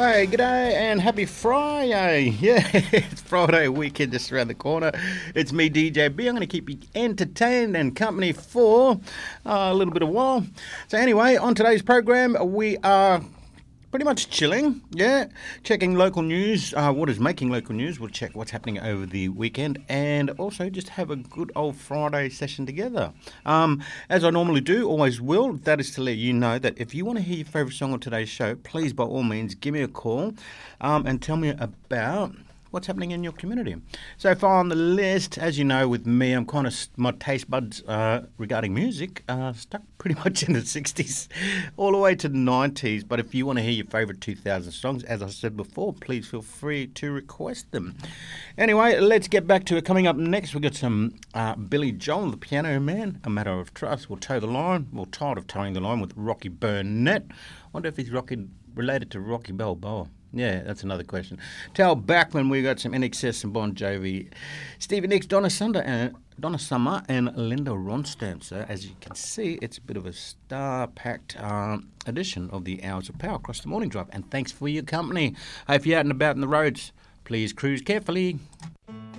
Hey, g'day and happy Friday. Yeah, it's Friday weekend just around the corner. It's me, DJ B. I'm going to keep you entertained and company for a little bit of while. So anyway, on today's program, we are pretty much chilling, checking local news, what is making local news. We'll check what's happening over the weekend and also just have a good old Friday session together. As I normally do, always will, that is to let you know that if you want to hear your favourite song on today's show, please, by all means, give me a call and tell me about what's happening in your community. So far on the list, as you know, with me, I'm kind of, my taste buds regarding music stuck pretty much in the 60s all the way to the 90s. But if you want to hear your favourite 2000 songs, as I said before, please feel free to request them. Anyway, let's get back to it. Coming up next, we've got some Billy Joel, the Piano Man, A Matter of Trust. We'll toe the line. We're tired of towing the line with Rocky Burnett. Wonder if he's related to Rocky Balboa. Yeah, that's another question. Tal Bachman, we got some NXS and Bon Jovi. Stevie Nicks, Donna Summer and Linda Ronstadt. So as you can see, it's a bit of a star-packed edition of the Hours of Power across the morning drive. And thanks for your company. If you're out and about in the roads, please cruise carefully.